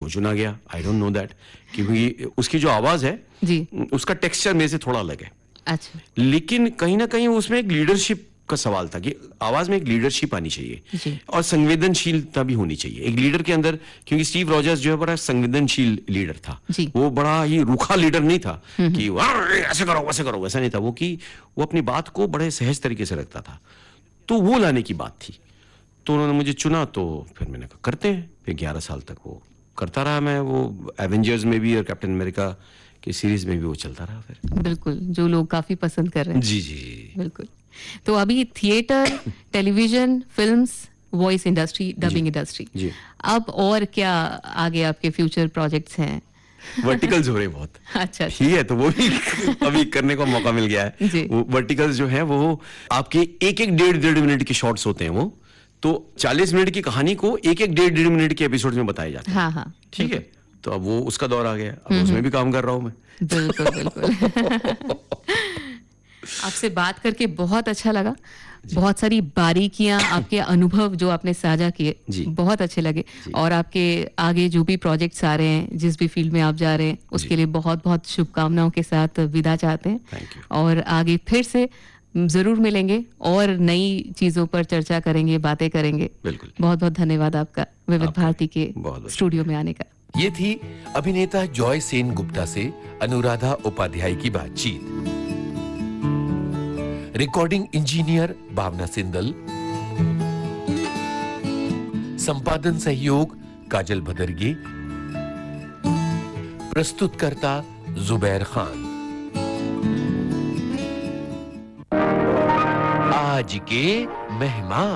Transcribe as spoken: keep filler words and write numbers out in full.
वो चुना गया, आई डोंट नो दैट, क्योंकि उसकी जो आवाज है जी, उसका टेक्सचर मेरे से थोड़ा अलग है। अच्छा, लेकिन कहीं ना कहीं उसमें एक लीडरशिप का सवाल था कि आवाज में एक लीडरशिप आनी चाहिए जी, और संवेदनशीलता भी होनी चाहिए एक लीडर के अंदर, क्योंकि स्टीव रॉजर्स जो है बड़ा संवेदनशील लीडर था। जी। वो बड़ा ही रूखा लीडर नहीं था कि "वाह, ऐसे करो वैसे करो", वैसा नहीं था वो, कि वो अपनी बात को बड़े सहज तरीके से रखता था। तो वो लाने की बात थी, तो उन्होंने मुझे चुना, तो फिर मैंने कहा करते हैं। फिर ग्यारह साल तक वो करता रहा मैं, वो एवेंजर्स में भी और कैप्टन अमेरिका की सीरीज में भी वो चलता रहा फिर। बिल्कुल, जो लोग काफी पसंद कर रहे हैं। जी जी जी। बिल्कुल। तो अभी theatre, television, films, voice industry, dubbing industry, जी। अब और क्या आगे आपके फ्यूचर प्रोजेक्ट्स हैं? वर्टिकल्स हो रहे हैं बहुत। अच्छा, ठीक है, तो वो भी अभी करने का मौका मिल गया है। जी। वो वर्टिकल्स जो है वो आपके एक एक डेढ़ डेढ़ मिनट के शॉर्ट्स होते हैं, वो तो चालीस मिनट की कहानी को एक एक डेढ़ डेढ़ मिनट के एपिसोड में बताया जाता है। हाँ हाँ, ठीक है, तो अब वो उसका दौर आ गया, अब उसमें भी काम कर रहा हूं मैं। बिल्कुल बिल्कुल। आपसे बात करके बहुत अच्छा लगा, बहुत सारी बारीकियां, आपके अनुभव जो आपने साझा किए जी। बहुत अच्छे लगे, और आपके आगे जो भी प्रोजेक्ट्स आ रहे हैं, जिस भी फील्ड में आप जा रहे हैं, उसके लिए बहुत बहुत शुभकामनाओं के साथ विदा चाहते हैं। Thank you. और आगे फिर से जरूर मिलेंगे और नई चीजों पर चर्चा करेंगे, बातें करेंगे। बिल्कुल। बहुत बहुत धन्यवाद आपका विविध आपका भारती के बहुत बहुत स्टूडियो में आने का। ये थी अभिनेता जॉय सेन गुप्ता से अनुराधा उपाध्याय की बातचीत। रिकॉर्डिंग इंजीनियर भावना सिंदल, संपादन सहयोग काजल भदरगे, प्रस्तुतकर्ता जुबैर खान। आज के मेहमान।